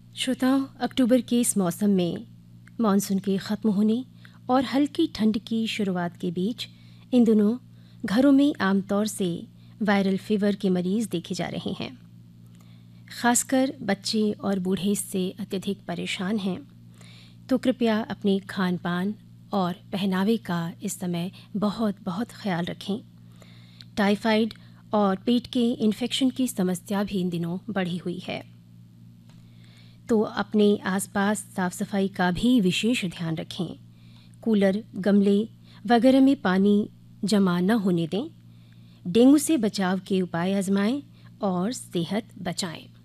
श्रोताओं, अक्टूबर के इस मौसम में मानसून के ख़त्म होने और हल्की ठंड की शुरुआत के बीच इन दिनों घरों में आमतौर से वायरल फीवर के मरीज़ देखे जा रहे हैं। ख़ासकर बच्चे और बूढ़े इससे अत्यधिक परेशान हैं, तो कृपया अपने खान पान और पहनावे का इस समय बहुत बहुत ख्याल रखें। टाइफाइड और पेट के इन्फेक्शन की समस्या भी इन दिनों बढ़ी हुई है, तो अपने आसपास साफ सफाई का भी विशेष ध्यान रखें। कूलर, गमले वगैरह में पानी जमा न होने दें। डेंगू से बचाव के उपाय आजमाएं और सेहत बचाएं।